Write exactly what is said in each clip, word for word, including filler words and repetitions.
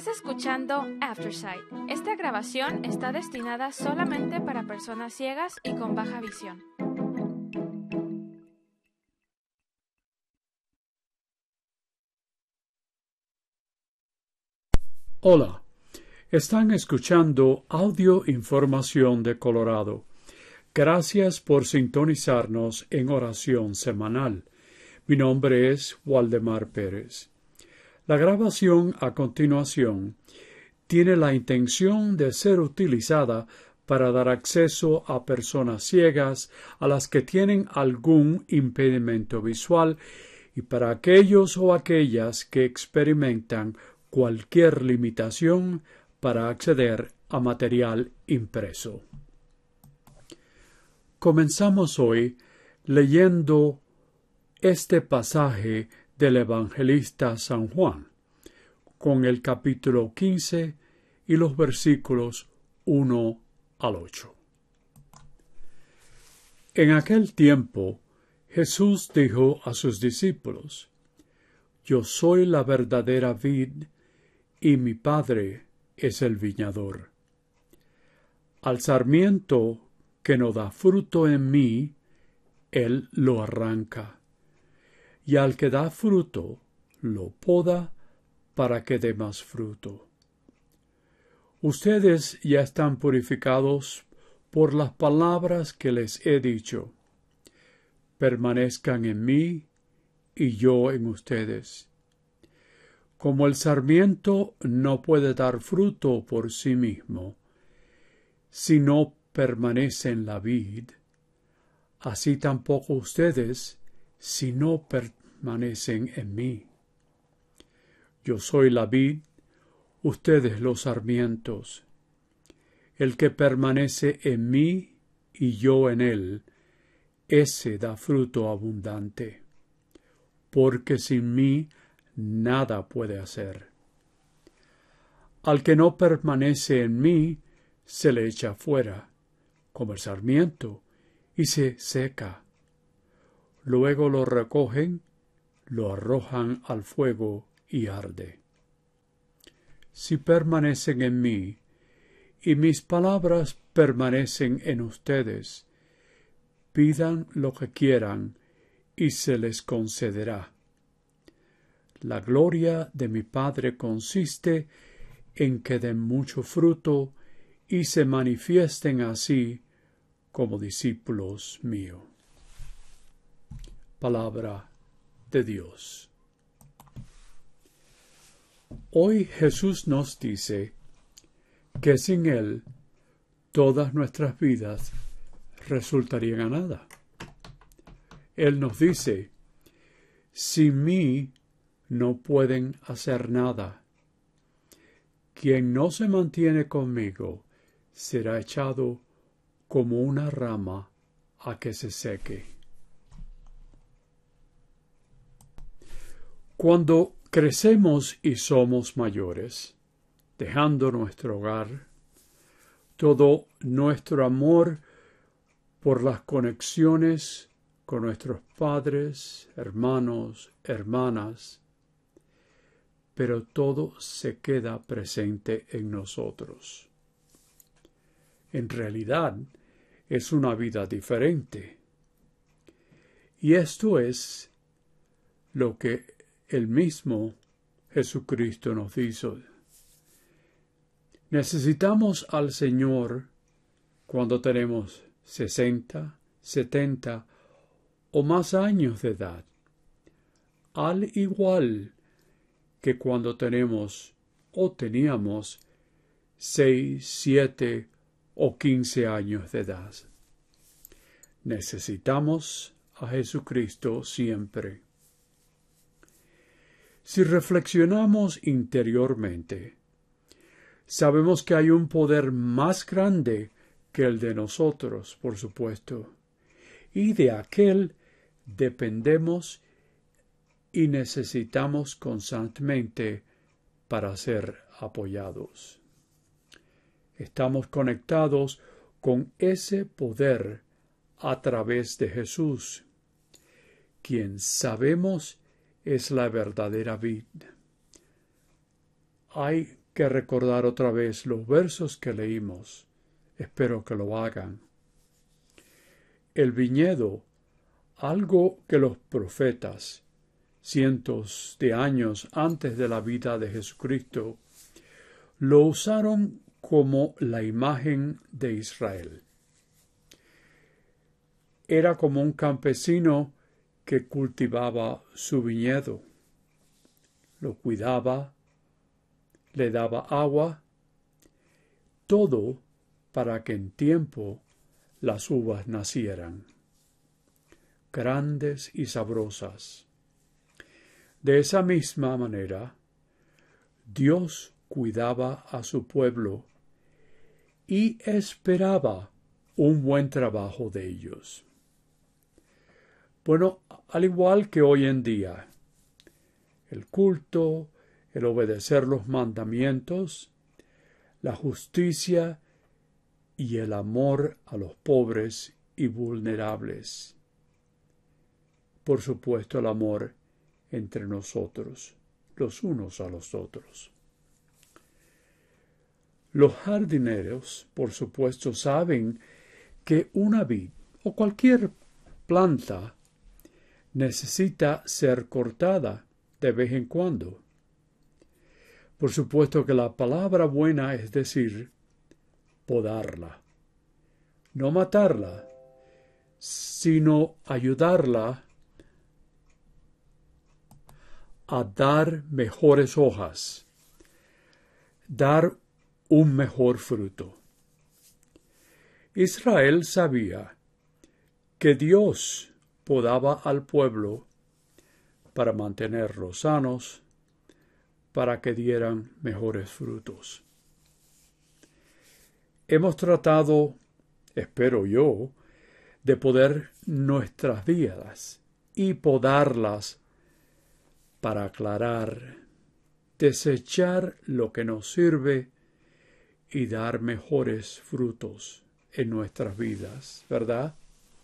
Estás escuchando Aftersight. Esta grabación está destinada solamente para personas ciegas y con baja visión. Hola, están escuchando Audio Información de Colorado. Gracias por sintonizarnos en oración semanal. Mi nombre es Waldemar Pérez. La grabación a continuación tiene la intención de ser utilizada para dar acceso a personas ciegas a las que tienen algún impedimento visual y para aquellos o aquellas que experimentan cualquier limitación para acceder a material impreso. Comenzamos hoy leyendo este pasaje del evangelista San Juan, con el capítulo quince y los versículos uno al ocho. En aquel tiempo, Jesús dijo a sus discípulos: Yo soy la verdadera vid, y mi Padre es el viñador. Al sarmiento que no da fruto en mí, Él lo arranca, y al que da fruto, lo poda para que dé más fruto. Ustedes ya están purificados por las palabras que les he dicho. Permanezcan en mí, y yo en ustedes. Como el sarmiento no puede dar fruto por sí mismo, si no permanece en la vid, así tampoco ustedes, si no permanecen en mí. Yo soy la vid, ustedes los sarmientos. El que permanece en mí y yo en él, ese da fruto abundante, porque sin mí nada puede hacer. Al que no permanece en mí, se le echa fuera, como el sarmiento, y se seca. Luego lo recogen, lo arrojan al fuego y arde. Si permanecen en mí, y mis palabras permanecen en ustedes, pidan lo que quieran, y se les concederá. La gloria de mi Padre consiste en que den mucho fruto y se manifiesten así como discípulos míos. Palabra de Dios. Hoy Jesús nos dice que sin Él todas nuestras vidas resultarían a nada. Él nos dice: sin mí no pueden hacer nada. Quien no se mantiene conmigo será echado como una rama a que se seque. Cuando crecemos y somos mayores, dejando nuestro hogar, todo nuestro amor por las conexiones con nuestros padres, hermanos, hermanas, pero todo se queda presente en nosotros. En realidad, es una vida diferente. Y esto es lo que el mismo Jesucristo nos hizo. Necesitamos al Señor cuando tenemos sesenta, setenta o más años de edad, al igual que cuando tenemos o teníamos seis, siete o quince años de edad. Necesitamos a Jesucristo siempre. Si reflexionamos interiormente, sabemos que hay un poder más grande que el de nosotros, por supuesto, y de aquel dependemos y necesitamos constantemente para ser apoyados. Estamos conectados con ese poder a través de Jesús, quien sabemos es la verdadera vid. Hay que recordar otra vez los versos que leímos. Espero que lo hagan. El viñedo, algo que los profetas, cientos de años antes de la vida de Jesucristo, lo usaron como la imagen de Israel. Era como un campesino que cultivaba su viñedo, lo cuidaba, le daba agua, todo para que en tiempo las uvas nacieran, grandes y sabrosas. De esa misma manera, Dios cuidaba a su pueblo y esperaba un buen trabajo de ellos. Bueno, al igual que hoy en día, el culto, el obedecer los mandamientos, la justicia y el amor a los pobres y vulnerables. Por supuesto, el amor entre nosotros, los unos a los otros. Los jardineros, por supuesto, saben que una vid o cualquier planta necesita ser cortada de vez en cuando. Por supuesto que la palabra buena es decir, podarla. No matarla, sino ayudarla a dar mejores hojas, dar un mejor fruto. Israel sabía que Dios podaba al pueblo para mantenerlos sanos, para que dieran mejores frutos. Hemos tratado, espero yo, de poder nuestras vidas y podarlas para aclarar, desechar lo que nos sirve y dar mejores frutos en nuestras vidas, ¿verdad?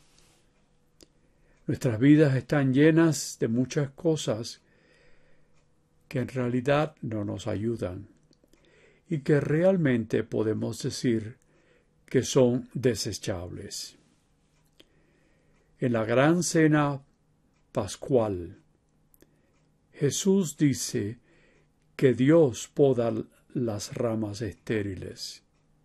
Nuestras vidas están llenas de muchas cosas que en realidad no nos ayudan y que realmente podemos decir que son desechables. En la gran cena pascual, Jesús dice que Dios poda las ramas estériles.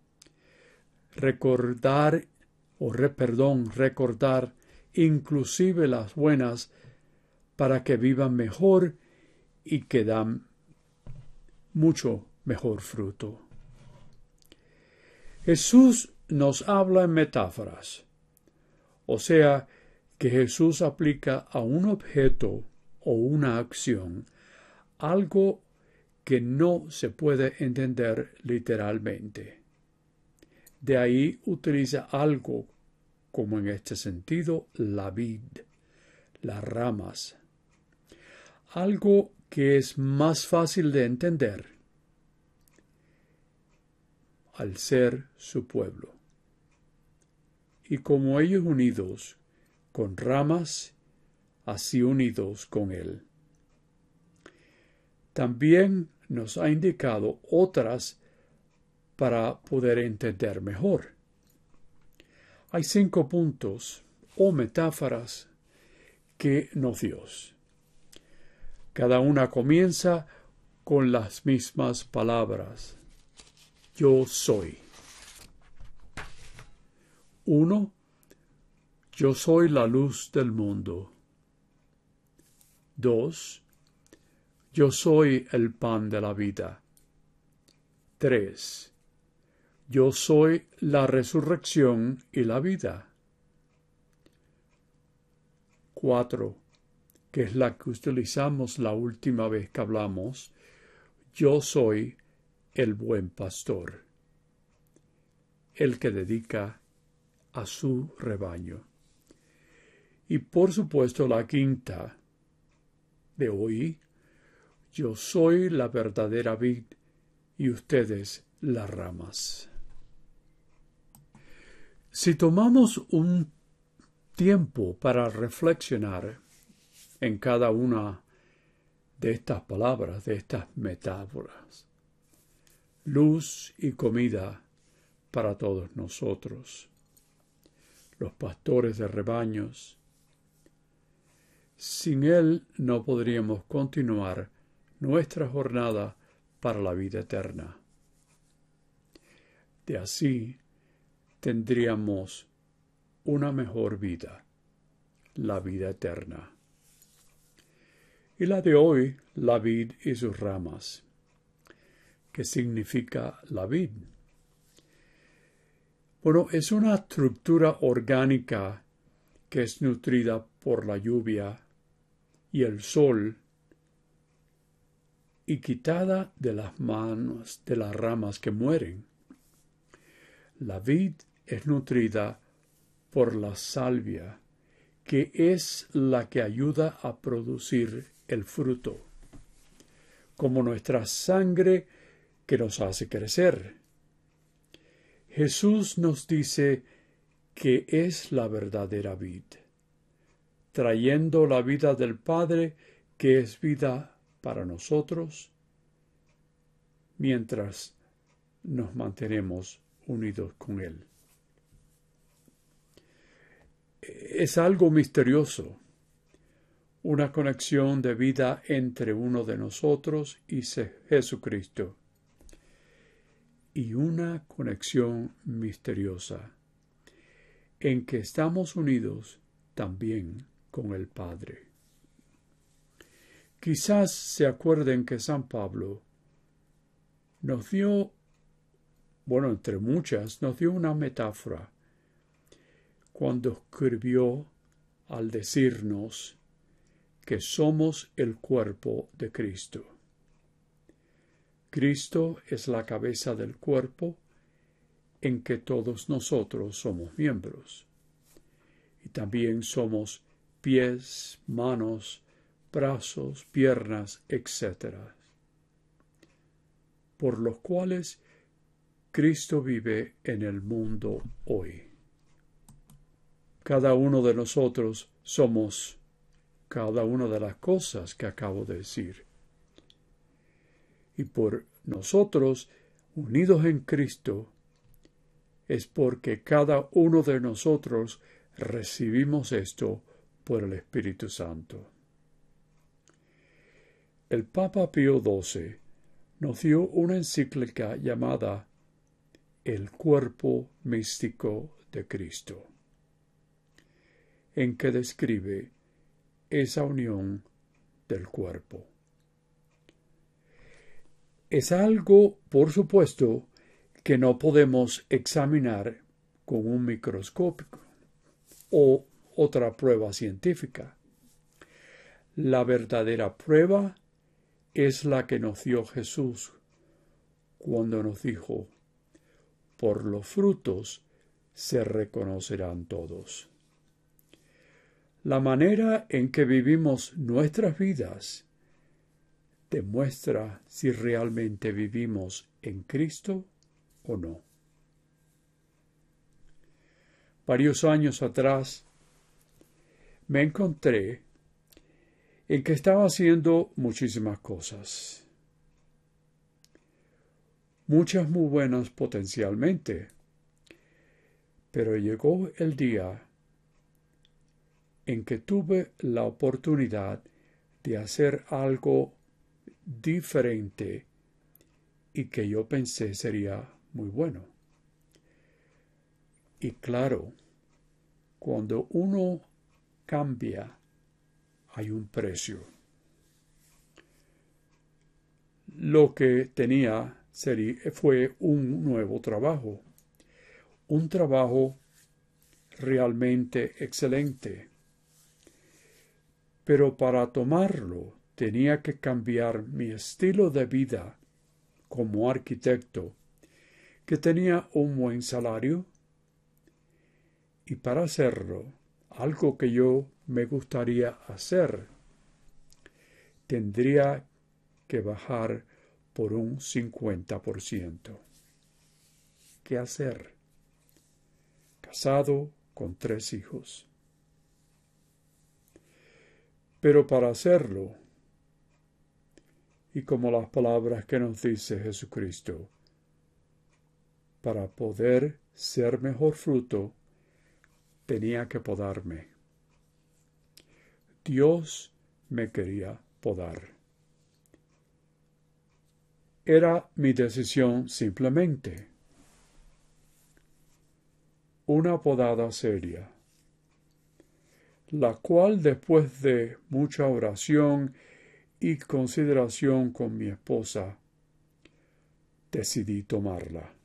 Recordar, o re, perdón, recordar inclusive las buenas para que vivan mejor y que dan mucho mejor fruto. Jesús nos habla en metáforas, o sea, que Jesús aplica a un objeto o una acción algo que no se puede entender literalmente. De ahí utiliza algo como en este sentido la vid, las ramas. Algo que es más fácil de entender al ser su pueblo. Y como ellos unidos con ramas, así unidos con él. También nos ha indicado otras para poder entender mejor. Hay cinco puntos o metáforas que nos dio. Cada una comienza con las mismas palabras. Yo soy. Uno, yo soy la luz del mundo. Dos, yo soy el pan de la vida. Tres, yo soy la resurrección y la vida. Cuatro, que es la que utilizamos la última vez que hablamos, yo soy el buen pastor, el que dedica a su rebaño. Y por supuesto la quinta de hoy, yo soy la verdadera vid y ustedes las ramas. Si tomamos un tiempo para reflexionar en cada una de estas palabras, de estas metáforas, luz y comida para todos nosotros, los pastores de rebaños. Sin Él no podríamos continuar nuestra jornada para la vida eterna. De así tendríamos una mejor vida, la vida eterna. Y la de hoy, la vid y sus ramas. ¿Qué significa la vid? Bueno, es una estructura orgánica que es nutrida por la lluvia y el sol y quitada de las manos de las ramas que mueren. La vid es nutrida por la salvia, que es la que ayuda a producir el fruto, como nuestra sangre que nos hace crecer. Jesús nos dice que es la verdadera vid, trayendo la vida del Padre, que es vida para nosotros, mientras nos mantenemos unidos con Él. Es algo misterioso, una conexión de vida entre uno de nosotros y Jesucristo, y una conexión misteriosa en que estamos unidos también con el Padre. Quizás se acuerden que San Pablo nos dio, bueno, entre muchas, nos dio una metáfora cuando escribió al decirnos que somos el cuerpo de Cristo. Cristo es la cabeza del cuerpo en que todos nosotros somos miembros. Y también somos pies, manos, brazos, piernas, etcétera, por los cuales Cristo vive en el mundo hoy. Cada uno de nosotros somos cada una de las cosas que acabo de decir. Y por nosotros, unidos en Cristo, es porque cada uno de nosotros recibimos esto por el Espíritu Santo. El Papa Pío doce nos dio una encíclica llamada El cuerpo místico de Cristo, en que describe esa unión del cuerpo. Es algo, por supuesto, que no podemos examinar con un microscopio o otra prueba científica. La verdadera prueba es la que nos dio Jesús cuando nos dijo: por los frutos se reconocerán todos. La manera en que vivimos nuestras vidas demuestra si realmente vivimos en Cristo o no. Varios años atrás me encontré en que estaba haciendo muchísimas cosas, muchas muy buenas potencialmente, pero llegó el día en que tuve la oportunidad de hacer algo diferente y que yo pensé sería muy bueno. Y claro, cuando uno cambia, hay un precio. Lo que tenía sería, fue un nuevo trabajo, un trabajo realmente excelente. Pero para tomarlo tenía que cambiar mi estilo de vida como arquitecto, que tenía un buen salario, y para hacerlo, algo que yo me gustaría hacer, tendría que bajar por un cincuenta por ciento. ¿Qué hacer? Casado con tres hijos. Pero para hacerlo, y como las palabras que nos dice Jesucristo, para poder ser mejor fruto, tenía que podarme. Dios me quería podar. Era mi decisión simplemente. Una podada seria, la cual después de mucha oración y consideración con mi esposa, decidí tomarla.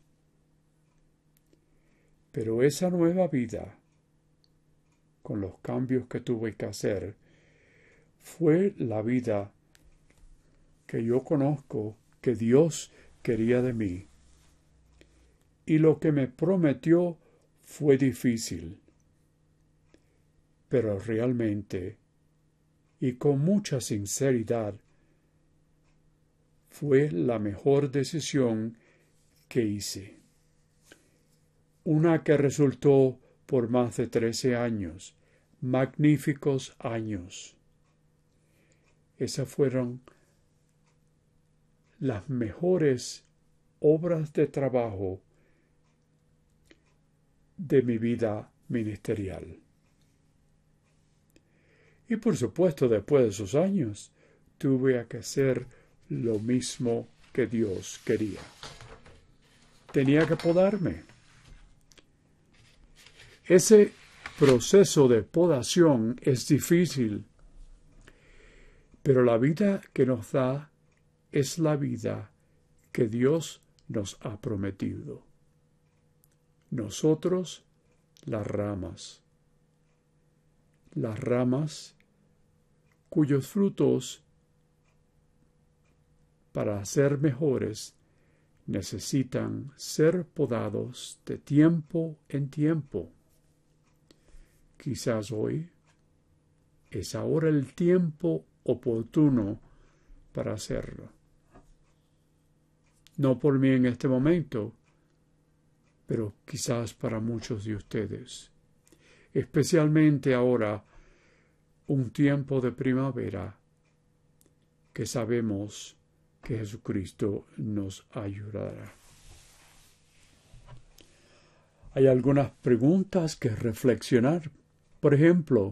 Pero esa nueva vida, con los cambios que tuve que hacer, fue la vida que yo conozco que Dios quería de mí. Y lo que me prometió fue difícil, pero realmente, y con mucha sinceridad, fue la mejor decisión que hice. Una que resultó por más de trece años, magníficos años. Esas fueron las mejores obras de trabajo de mi vida ministerial. Y por supuesto, después de esos años, tuve que hacer lo mismo que Dios quería. Tenía que podarme. Ese proceso de podación es difícil, pero la vida que nos da es la vida que Dios nos ha prometido. Nosotros, las ramas. Las ramas cuyos frutos, para ser mejores, necesitan ser podados de tiempo en tiempo. Quizás hoy es ahora el tiempo oportuno para hacerlo. No por mí en este momento, pero quizás para muchos de ustedes. Especialmente ahora, un tiempo de primavera, que sabemos que Jesucristo nos ayudará. Hay algunas preguntas que reflexionar. Por ejemplo,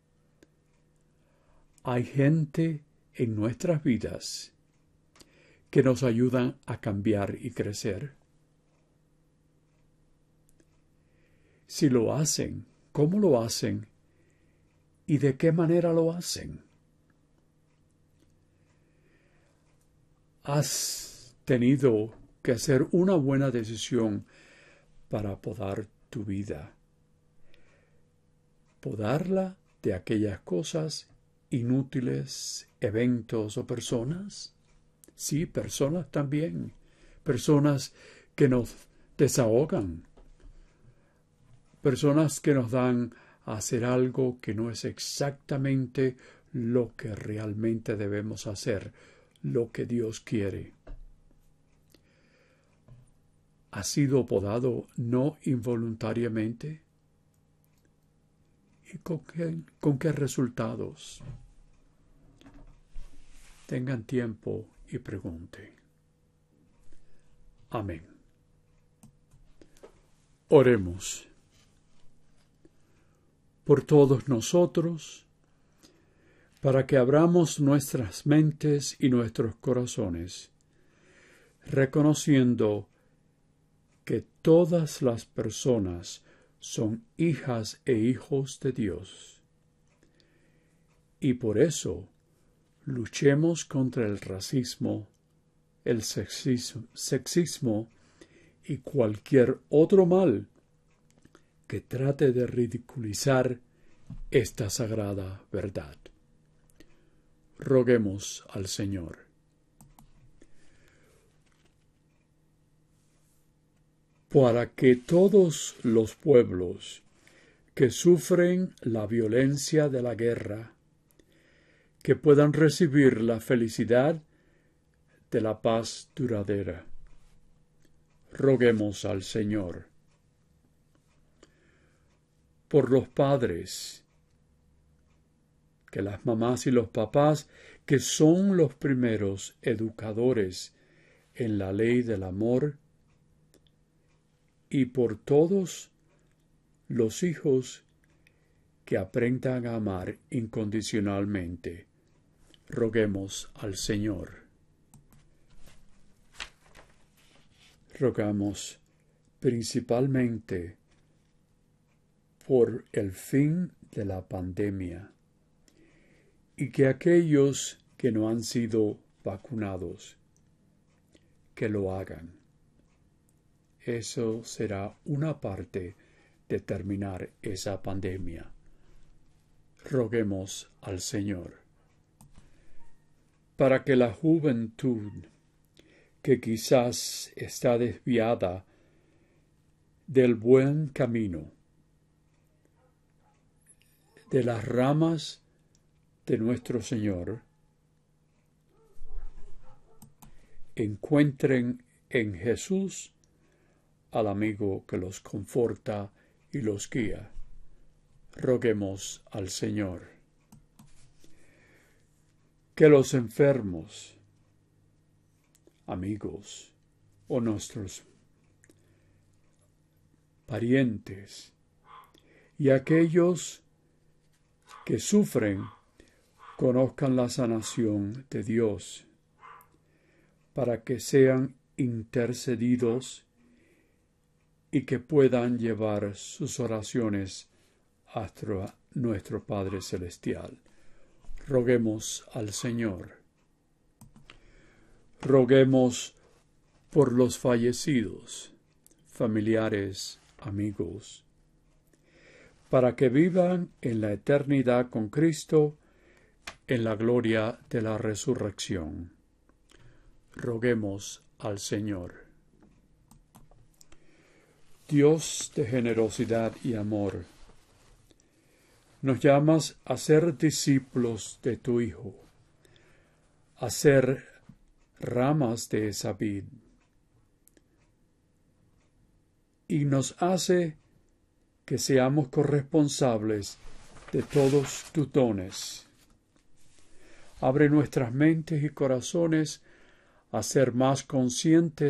hay gente en nuestras vidas que nos ayudan a cambiar y crecer. Si lo hacen, ¿cómo lo hacen? ¿Y de qué manera lo hacen? Has tenido que hacer una buena decisión para podar tu vida. Podarla de aquellas cosas inútiles, eventos o personas. Sí, personas también. Personas que nos desahogan. Personas que nos dan a hacer algo que no es exactamente lo que realmente debemos hacer, lo que Dios quiere. ¿Ha sido podado no involuntariamente? ¿Y con qué, con qué resultados? Tengan tiempo y pregunten. Amén. Oremos. Por todos nosotros, para que abramos nuestras mentes y nuestros corazones, reconociendo que todas las personas son hijas e hijos de Dios. Y por eso luchemos contra el racismo, el sexismo, sexismo y cualquier otro mal que trate de ridiculizar esta sagrada verdad. Roguemos al Señor. Para que todos los pueblos que sufren la violencia de la guerra, que puedan recibir la felicidad de la paz duradera. Roguemos al Señor. Por los padres, que las mamás y los papás, que son los primeros educadores en la ley del amor y por todos los hijos que aprendan a amar incondicionalmente. Roguemos al Señor. Rogamos principalmente por el fin de la pandemia y que aquellos que no han sido vacunados, que lo hagan. Eso será una parte de terminar esa pandemia. Roguemos al Señor. Para que la juventud, que quizás está desviada del buen camino, de las ramas de nuestro Señor, encuentren en Jesús al amigo que los conforta y los guía. Roguemos al Señor. Que los enfermos, amigos o nuestros parientes y aquellos que sufren conozcan la sanación de Dios, para que sean intercedidos y que puedan llevar sus oraciones hasta nuestro Padre Celestial. Roguemos al Señor. Roguemos por los fallecidos, familiares, amigos, para que vivan en la eternidad con Cristo en la gloria de la resurrección. Roguemos al Señor. Dios de generosidad y amor, nos llamas a ser discípulos de tu Hijo, a ser ramas de esa vid, y nos hace que seamos corresponsables de todos tus dones. Abre nuestras mentes y corazones a ser más conscientes